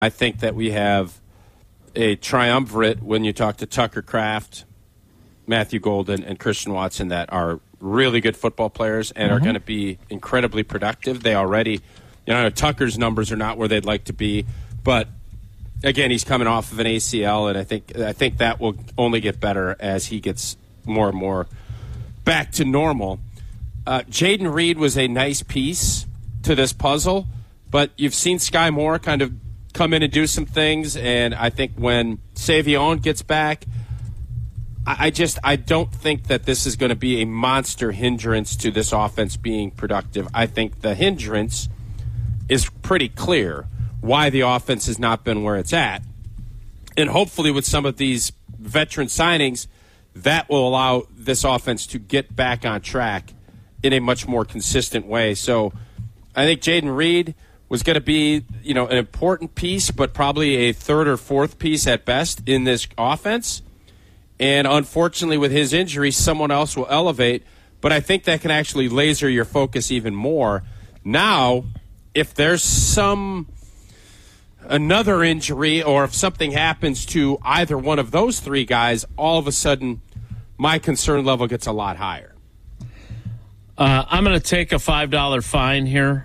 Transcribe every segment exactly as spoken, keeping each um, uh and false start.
I think that we have a triumvirate when you talk to Tucker Kraft, Matthew Golden, and Christian Watson that are really good football players and mm-hmm. are going to be incredibly productive. They already, you know, Tucker's numbers are not where they'd like to be, but again, he's coming off of an A C L, and I think I think that will only get better as he gets more and more back to normal. Uh, Jayden Reed was a nice piece to this puzzle, but you've seen Sky Moore kind of come in and do some things, and I think when Savion gets back, I, I just I don't think that this is going to be a monster hindrance to this offense being productive. I think the hindrance is pretty clear why the offense has not been where it's at. And hopefully with some of these veteran signings, that will allow this offense to get back on track in a much more consistent way. So I think Jayden Reed was going to be, you know, an important piece, but probably a third or fourth piece at best in this offense. And unfortunately with his injury, someone else will elevate. But I think that can actually laser your focus even more. Now, if there's some another injury or if something happens to either one of those three guys, all of a sudden my concern level gets a lot higher. Uh, I'm going to take a five dollar fine here.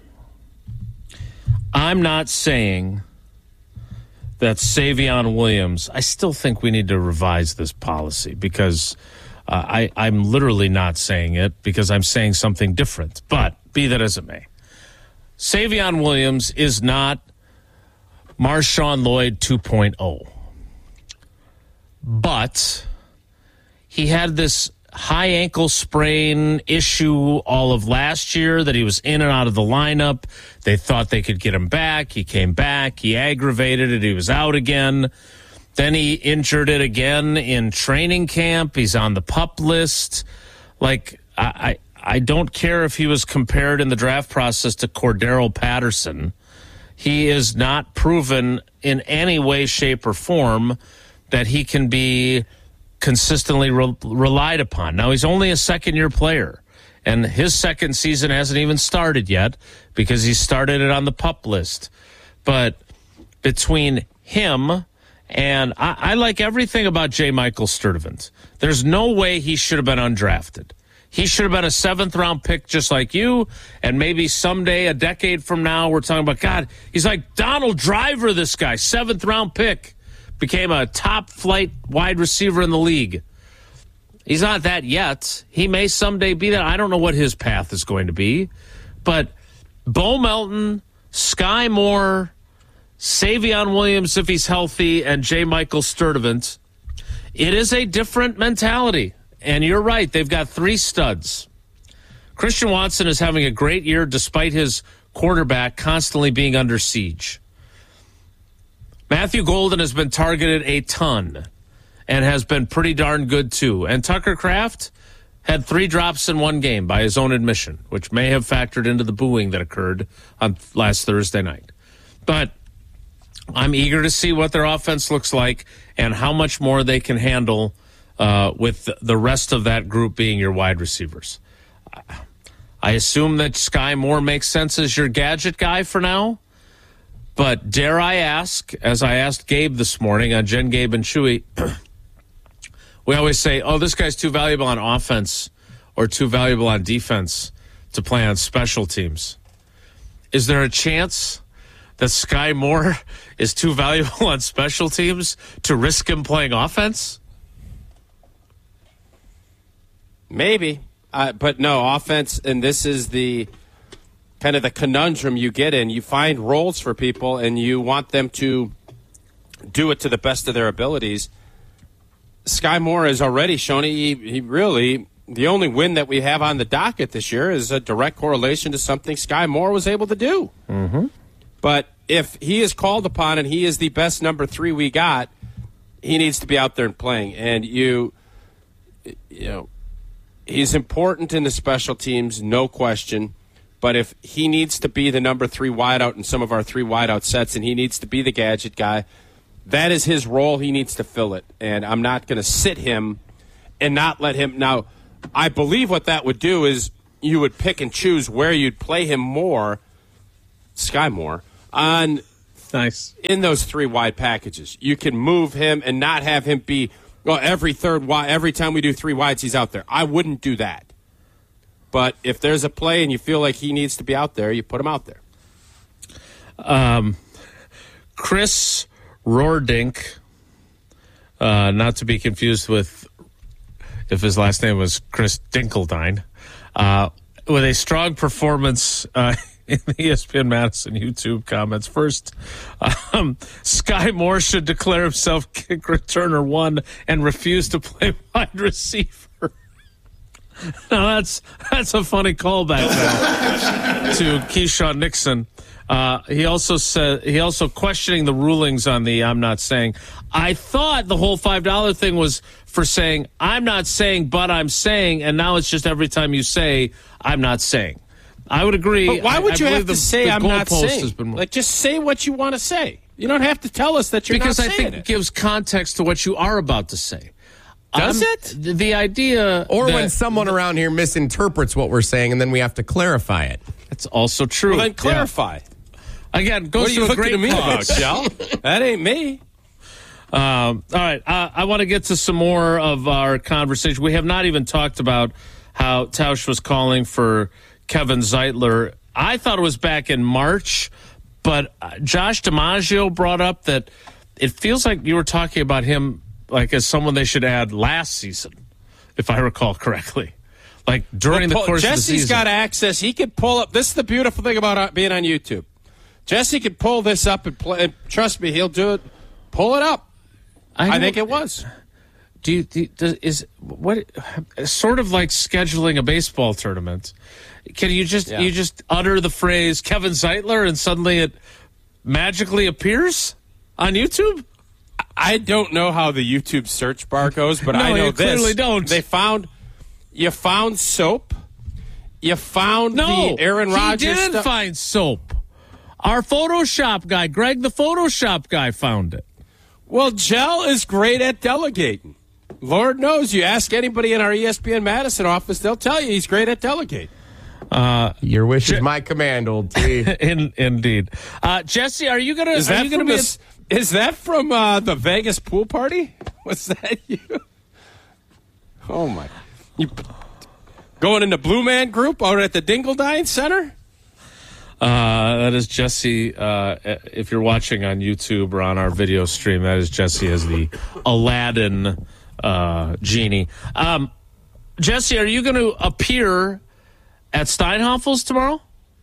I'm not saying that Savion Williams, I still think we need to revise this policy because uh, I, I'm literally not saying it because I'm saying something different. But be that as it may, Savion Williams is not Marshawn Lloyd two point oh. But he had this high ankle sprain issue all of last year that he was in and out of the lineup. They thought they could get him back. He came back. He aggravated it. He was out again. Then he injured it again in training camp. He's on the PUP list. Like, I, I, I don't care if he was compared in the draft process to Cordero Patterson. He is not proven in any way, shape, or form that he can be consistently re- relied upon. Now, he's only a second-year player, and his second season hasn't even started yet because he started it on the PUP list. But between him and I, I like everything about J. Michael Sturdivant. There's no way he should have been undrafted. He should have been a seventh-round pick just like you, and maybe someday, a decade from now, we're talking about, God, he's like Donald Driver, this guy, seventh-round pick. Became a top-flight wide receiver in the league. He's not that yet. He may someday be that. I don't know what his path is going to be. But Bo Melton, Sky Moore, Savion Williams, if he's healthy, and J. Michael Sturdivant, it is a different mentality. And you're right. They've got three studs. Christian Watson is having a great year despite his quarterback constantly being under siege. Matthew Golden has been targeted a ton and has been pretty darn good, too. And Tucker Kraft had three drops in one game by his own admission, which may have factored into the booing that occurred on last Thursday night. But I'm eager to see what their offense looks like and how much more they can handle uh, with the rest of that group being your wide receivers. I assume that Sky Moore makes sense as your gadget guy for now. But dare I ask, as I asked Gabe this morning on Jen, Gabe, and Chewy, we always say, oh, this guy's too valuable on offense or too valuable on defense to play on special teams. Is there a chance that Sky Moore is too valuable on special teams to risk him playing offense? Maybe. Uh, but no, offense, and this is the kind of the conundrum you get in. You find roles for people, and you want them to do it to the best of their abilities. Sky Moore has already shown he, he really, the only win that we have on the docket this year is a direct correlation to something Sky Moore was able to do. Mm-hmm. But if he is called upon and he is the best number three we got, he needs to be out there and playing. And you, you know, he's important in the special teams, no question. But if he needs to be the number three wideout in some of our three wideout sets and he needs to be the gadget guy, that is his role. He needs to fill it. And I'm not going to sit him and not let him. Now, I believe what that would do is you would pick and choose where you'd play him more, Sky Moore, on Nice. In those three wide packages, you can move him and not have him be, well, every third wide, every time we do three wides, he's out there. I wouldn't do that. But if there's a play and you feel like he needs to be out there, you put him out there. Um, Chris Roerdink, uh, not to be confused with if his last name was Chris Dinkeldine, uh, with a strong performance uh, in the E S P N Madison YouTube comments. First, um, Sky Moore should declare himself kick returner one and refuse to play wide receiver. Now that's that's a funny callback now to Keyshawn Nixon. Uh, he also said he also questioning the rulings on the I'm not saying. I thought the whole five dollar thing was for saying I'm not saying, but I'm saying, and now it's just every time you say I'm not saying. I would agree. But why would I, you I have the, to say the I'm not saying? Been, like, just say what you want to say. You don't have to tell us that you're because not I saying think it. it gives context to what you are about to say. Does um, it? The, the idea, or that, when someone around here misinterprets what we're saying, and then we have to clarify it. That's also true. Well, then clarify. Yeah. Again, goes what are you to a looking great at me cause. about, Shell? That ain't me. Um, all right, uh, I want to get to some more of our conversation. We have not even talked about how Tausch was calling for Kevin Zeitler. I thought it was back in March, but Josh DiMaggio brought up that it feels like you were talking about him like as someone they should add last season, if I recall correctly. Like during well, the course Jesse's of the season. got access. He can pull up. This is the beautiful thing about being on YouTube. Jesse can pull this up and play. And trust me, he'll do it. Pull it up. I, I think it was. Do you, do you does, is what sort of like scheduling a baseball tournament? Can you just yeah. you just utter the phrase Kevin Zeitler and suddenly it magically appears on YouTube? I don't know how the YouTube search bar goes, but no, I know you this. Clearly don't. They found you found soap. You found no, the Aaron Rodgers. He didn't stuff. find soap. Our Photoshop guy, Greg, the Photoshop guy, found it. Well, Gel is great at delegating. Lord knows, you ask anybody in our E S P N Madison office, they'll tell you he's great at delegating. Uh, Your wish Je- is my command, old T. in, indeed. Uh, Jesse, are you gonna? Is are that you gonna from be? The, a- is that from uh, the Vegas pool party? Was that you? Oh my! You going in the Blue Man Group out at the Dinkeldine Center? Uh, that is Jesse. Uh, if you're watching on YouTube or on our video stream, that is Jesse as the Aladdin uh, genie. Um, Jesse, are you going to appear at Steinhoffel's tomorrow?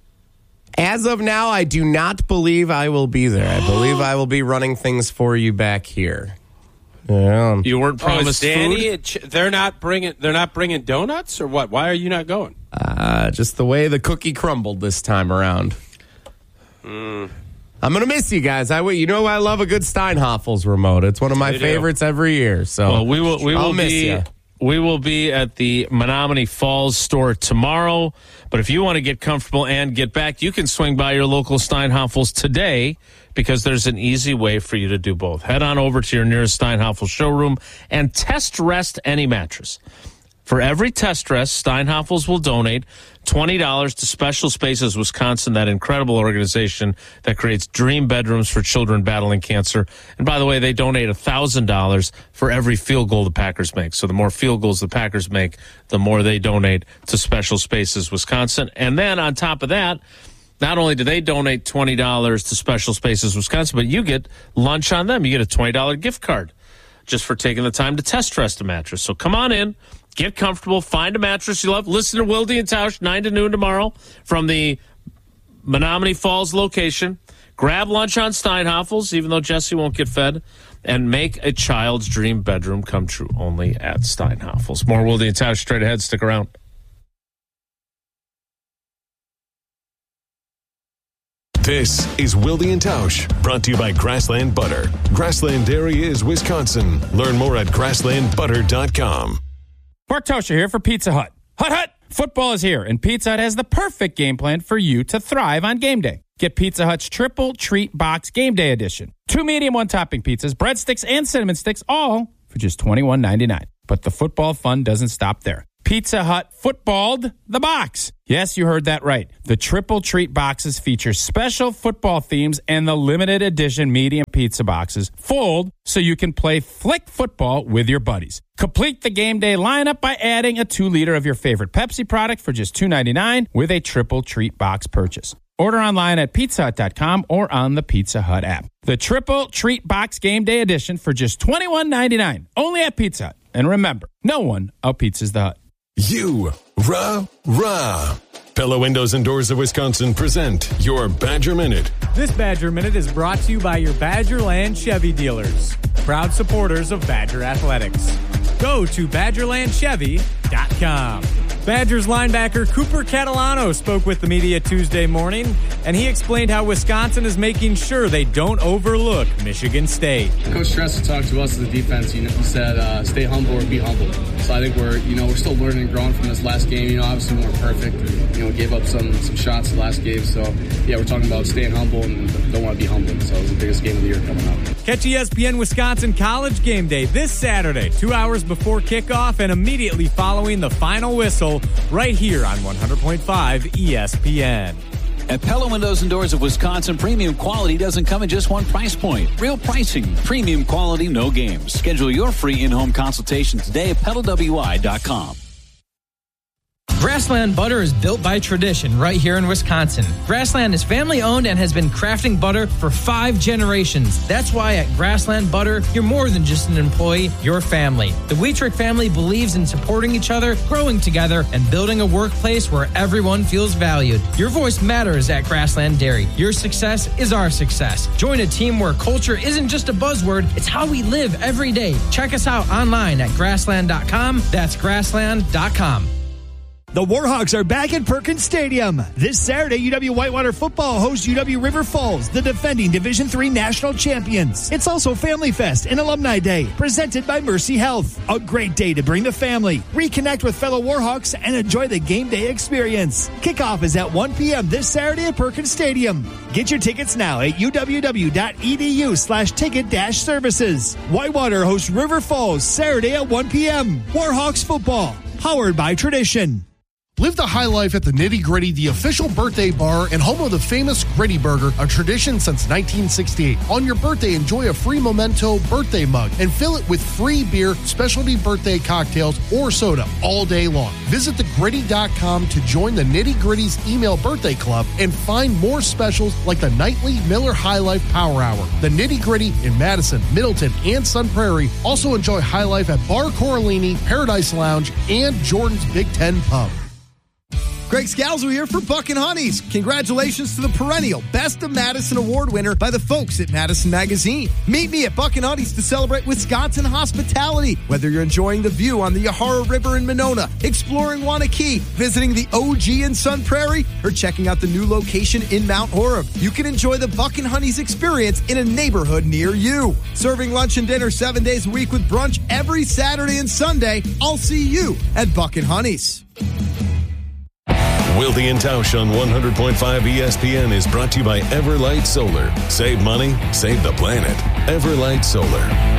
As of now, I do not believe I will be there. I believe I will be running things for you back here. Yeah. You weren't promised oh, Danny, food? They're not bringing. They're not bringing donuts, or what? Why are you not going? Uh, just the way the cookie crumbled this time around. Mm. I'm gonna miss you guys. I you know I love a good Steinhoffel's remote. It's one of my they favorites do. every year. So well, we will. We I'll will miss be. you. We will be at the Menominee Falls store tomorrow. But if you want to get comfortable and get back, you can swing by your local Steinhoffel's today because there's an easy way for you to do both. Head on over to your nearest Steinhoffel showroom and test rest any mattress. For every test rest, Steinhoffel's will donate twenty dollars to Special Spaces Wisconsin, that incredible organization that creates dream bedrooms for children battling cancer. And by the way, they donate one thousand dollars for every field goal the Packers make. So the more field goals the Packers make, the more they donate to Special Spaces Wisconsin. And then on top of that, not only do they donate twenty dollars to Special Spaces Wisconsin, but you get lunch on them. You get a twenty dollars gift card just for taking the time to test rest a mattress. So come on in. Get comfortable. Find a mattress you love. Listen to Wilde and Tausch, nine to noon tomorrow from the Menominee Falls location. Grab lunch on Steinhoffel's, even though Jesse won't get fed, and make a child's dream bedroom come true only at Steinhoffel's. More Wilde and Tausch straight ahead. Stick around. This is Wilde and Tausch, brought to you by Grassland Butter. Grassland Dairy is Wisconsin. Learn more at grassland butter dot com. Mark Tosher here for Pizza Hut. Hut, hut! Football is here, and Pizza Hut has the perfect game plan for you to thrive on game day. Get Pizza Hut's Triple Treat Box Game Day Edition. Two medium one-topping pizzas, breadsticks, and cinnamon sticks, all for just twenty-one ninety-nine. But the football fun doesn't stop there. Pizza Hut footballed the box. Yes, you heard that right. The Triple Treat boxes feature special football themes, and the limited edition medium pizza boxes fold so you can play flick football with your buddies. Complete the game day lineup by adding a two liter of your favorite Pepsi product for just two ninety-nine with a Triple Treat box purchase. Order online at pizza hut dot com or on the Pizza Hut app. The Triple Treat Box Game Day Edition for just twenty-one ninety-nine, only at Pizza Hut. And remember, no one out-pizzas the Hut. You, rah, rah. Pella Windows and Doors of Wisconsin present your Badger Minute. This Badger Minute is brought to you by your Badgerland Chevy dealers, proud supporters of Badger Athletics. Go to badger land chevy dot com. Badgers linebacker Cooper Catalano spoke with the media Tuesday morning, and he explained how Wisconsin is making sure they don't overlook Michigan State. Coach Tressel talked to us as a defense. You know, he said, uh, "Stay humble or be humble." So I think we're, you know, we're still learning and growing from this last game. You know, obviously we weren't perfect. You know, we gave up some some shots the last game. So yeah, we're talking about staying humble and don't want to be humbling. So it's the biggest game of the year coming up. Catch E S P N Wisconsin College Game Day this Saturday, two hours before kickoff and immediately following the final whistle, right here on one hundred point five E S P N. At Pella Windows and Doors of Wisconsin, premium quality doesn't come at just one price point. Real pricing, premium quality, no games. Schedule your free in-home consultation today at pella w i dot com. Grassland Butter is built by tradition right here in Wisconsin. Grassland is family owned and has been crafting butter for five generations. That's why at Grassland Butter, you're more than just an employee, you're family. The Wietrich family believes in supporting each other, growing together, and building a workplace where everyone feels valued. Your voice matters at Grassland Dairy. Your success is our success. Join a team where culture isn't just a buzzword, it's how we live every day. Check us out online at grassland dot com. That's grassland dot com. The Warhawks are back at Perkins Stadium. This Saturday, U W Whitewater football hosts U W River Falls, the defending Division three national champions. It's also Family Fest and Alumni Day, presented by Mercy Health. A great day to bring the family, reconnect with fellow Warhawks, and enjoy the game day experience. Kickoff is at one p.m. this Saturday at Perkins Stadium. Get your tickets now at u w w dot e d u slash ticket dash services. Whitewater hosts River Falls Saturday at one p.m. Warhawks football, powered by tradition. Live the high life at the Nitty Gritty, the official birthday bar and home of the famous Gritty Burger, a tradition since nineteen sixty-eight. On your birthday, enjoy a free Memento birthday mug and fill it with free beer, specialty birthday cocktails, or soda all day long. Visit the gritty dot com to join the Nitty Gritty's email birthday club and find more specials like the nightly Miller High Life Power Hour. The Nitty Gritty in Madison, Middleton, and Sun Prairie also enjoy High Life at Bar Coralini, Paradise Lounge, and Jordan's Big Ten Pub. Greg Scalzo here for Buckin' Honeys. Congratulations to the perennial Best of Madison Award winner by the folks at Madison Magazine. Meet me at Buckin' Honeys to celebrate Wisconsin hospitality. Whether you're enjoying the view on the Yahara River in Monona, exploring Wanakee, visiting the O G in Sun Prairie, or checking out the new location in Mount Horeb, you can enjoy the Buckin' Honeys experience in a neighborhood near you. Serving lunch and dinner seven days a week with brunch every Saturday and Sunday. I'll see you at Buckin' Honeys. Wilde and Tausch on one hundred point five E S P N is brought to you by Everlight Solar. Save money, save the planet. Everlight Solar.